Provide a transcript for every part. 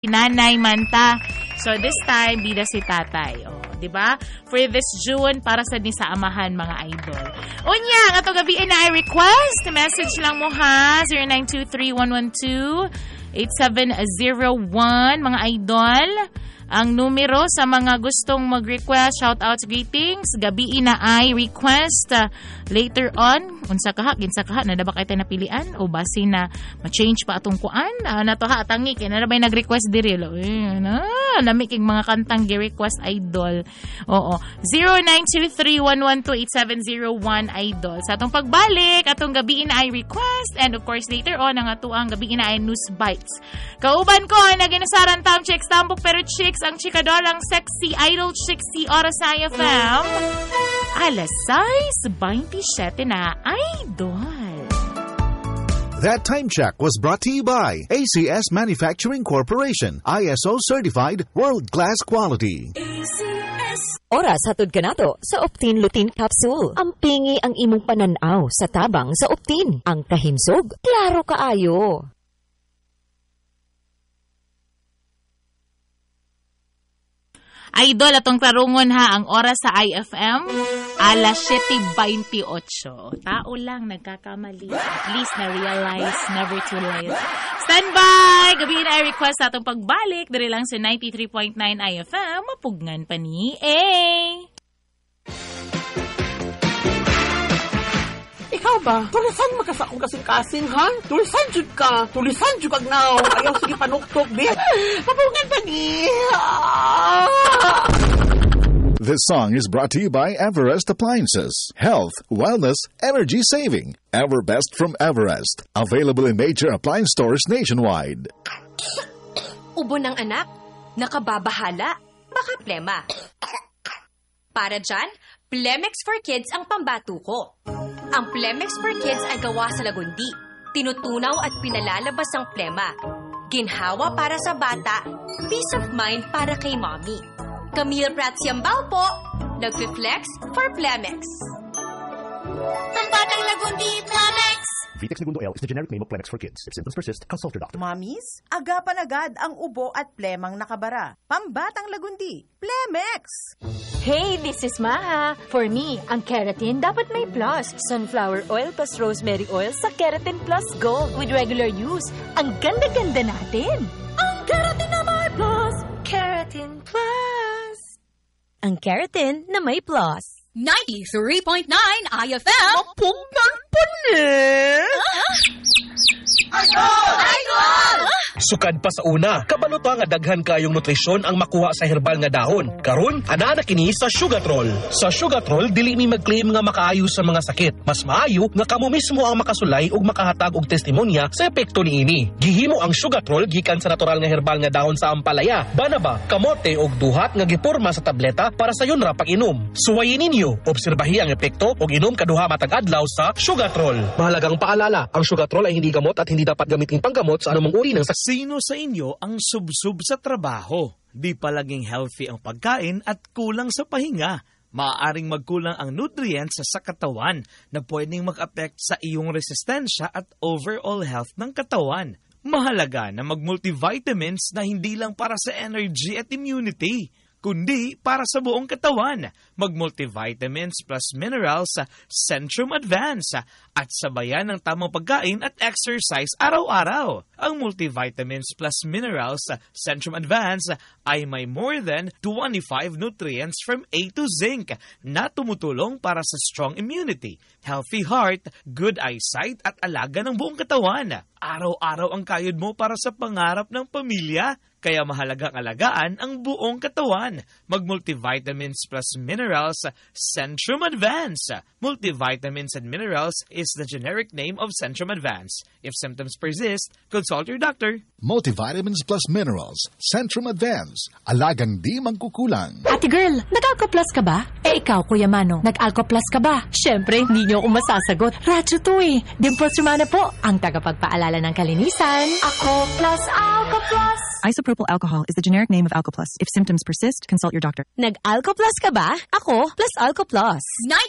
Nanay Manta. So this time, bida si tatay. O, diba? For this June, para sa ni sa amahan, mga idol. Unya, nga to gabi na ay request. Message lang mo ha. 0923-112-8701, mga idol. Ang numero sa mga gustong mag-request, shoutouts, greetings, gabi na ay request. Later on, unsa kaha, ginsa kaha, nadaba kayo tayo napilian o basi na ma-change pa atong kuan. Nato ha, tangi, kaya na ba yung nag-request diri? Namiking mga kantang gi-request, idol. Oo. 0923-112-8701, idol. Sa atong pagbalik, atong gabi na ay request. And of course, later on, ang atuang gabi na ay news bites. Kauban ko, naginasaran tam chicks, tambok pero chicks, ang chikadolang sexy idol chicks si Oras sa IFM. Alas 6:27 na, idol. That time check was brought to you by ACS Manufacturing Corporation, ISO certified world-class quality. ACS. Oras hatod kanato sa Optin Lutein Capsule. Ampingi ang imong pananaw sa tabang sa Optin. Ang kahimsog, klaro kaayo. Idol, atong tarungon ha, ang oras sa IFM, alas 7:28. Tao lang, nagkakamali. At least na-realize, never too late. Standby! Gabi na ay request atong pagbalik. Dari lang sa 93.9 IFM, mapugnan pa ni A. Ikaw ba? Tulisan makasa akong kasing-kasing, ha? Tulisan jud ka. Tulisan jud kag now. Ayaw sige panuktok, di. Mapugnan pa ni. This song is brought to you by Everest Appliances. Health, wellness, energy saving. Everbest from Everest. Available in major appliance stores nationwide. Ubo ng anak? Nakababahala? Baka plema. Para dyan, Plemex for Kids ang pambato ko. Ang Plemex for Kids ay gawa sa lagundi. Tinutunaw at pinalalabas ang plema. Ginhawa para sa bata, peace of mind para kay mommy. Camille Pratsiambao po, nagfi-flex for Plemex. Pambatang lagundi, Plemex! Vitex Segundo L is the generic name of Plemex for kids. If symptoms persist, consult your doctor. Mommies, agapan agad ang ubo at plemang nakabara. Pambatang lagundi, Plemex! Hey, this is Maha. For me, ang keratin dapat may plus. Sunflower oil plus rosemary oil sa Keratin Plus Gold with regular use. Ang ganda-ganda natin. Ang keratin na may plus. Keratin Plus. Ang keratin na may plus. 93.9 IFM. Mapugnan pa ni. Idol! Sukad pa sa una, kabalo to nga daghan kayong nutrisyon ang makuha sa herbal nga dahon. Karon, ana na kini sa Sugatrol. Sa Sugatrol, dili mi mag-claim nga makaayo sa mga sakit. Mas maayo nga kamo mismo ang makasulay ug makahatag og testimonya sa epekto niini. Gihimo ang Sugatrol gikan sa natural nga herbal nga dahon sa ampalaya, banaba, kamote ug duhat nga giporma sa tableta para sa yun ra pag-inom. Suwayin ninyo, obserbahi ang epekto ug inom kaduha matag adlaw sa Sugatrol. Mahalagang paalala, ang Sugatrol ay hindi gamot at hindi dapat gamitin panggamot sa anumang uri ng sakit. Sino sa inyo ang subsub sa trabaho? Di palaging healthy ang pagkain at kulang sa pahinga. Maaaring magkulang ang nutrients sa katawan na pwedeng mag-affect sa iyong resistensya at overall health ng katawan. Mahalaga na mag-multivitamins na hindi lang para sa energy at immunity, kundi para sa buong katawan. Mag-multivitamins plus minerals sa Centrum Advance at sabayan ng tamang pagkain at exercise araw-araw. Ang multivitamins plus minerals sa Centrum Advance ay may more than 25 nutrients from A to zinc na tumutulong para sa strong immunity, healthy heart, good eyesight at alaga ng buong katawan. Araw-araw ang kayod mo para sa pangarap ng pamilya. Kaya mahalagang alagaan ang buong katawan. Mag-multivitamins plus minerals Centrum Advance. Multivitamins and minerals is the generic name of Centrum Advance. If symptoms persist, consult your doctor. Multivitamins plus minerals. Centrum Advance. Alagang di magkukulang. Ate girl, nag-Alco-Plus ka ba? Ikaw, Kuya Mano, nag-Alco-Plus ka ba? Siyempre, hindi niyo ako masasagot. Radyo to eh. Dimples Romana po, ang tagapagpaalala ng kalinisan. Ako plus Alco-Plus. Isopropyl alcohol is the generic name of Alco-Plus. If symptoms persist, consult your doctor. Nag-Alco-Plus ka ba? Ako plus Alco-Plus.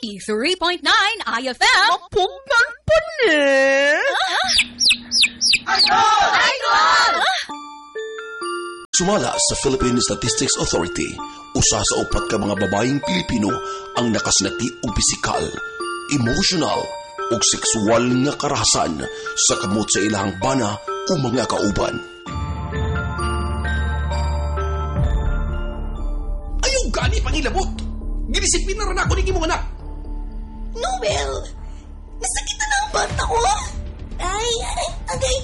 93.9 IFM. Mapugnan pa ni. Idol! Idol! Sumala sa Philippine Statistics Authority, usa sa upat ka mga babaeng Pilipino ang nakasinati og pisikal, emotional ug sexual nga karahasan sa kamot sa ilahang bana o mga kauban. Ayaw gani pangilabot! Ginisipin na rin ako ni imong anak! Noel! Nasakitan ang bata ko! Ay, agay!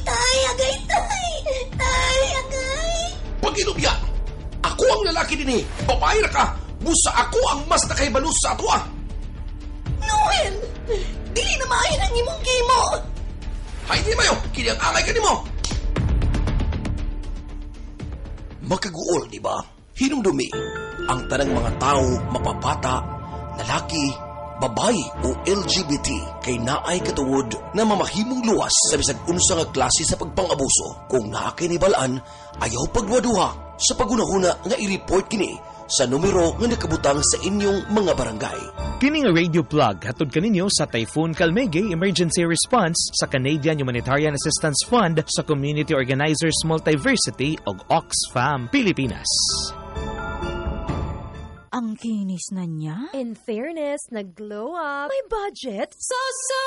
Pag-inubya! Ako ang lalaki din eh! Babae na ka! Busa ako ang mas nakaibalus sa ato ah! Noel! Dili na maayon ang imong gimo! Hay di mayo! Kini ang angay ka ni mo! Makaguol, di ba? Hinumdumi ang tanang mga tao, mapapata, lalaki, babae o LGBT kay naay katungod na mamahimong luwas sa bisag unsa nga klase sa pagpangabuso. Kung naa kini balaan, ayaw pagduha-duha sa pagunahuna nga i-report kini sa numero nga nakabutang sa inyong mga barangay. Kini nga radio plug hatod kaninyo sa Typhoon Calmege Emergency Response sa Canadian Humanitarian Assistance Fund sa Community Organizers Multiversity ug Oxfam Pilipinas. Ang kinis na niya. In fairness, nag-glow up. May budget. So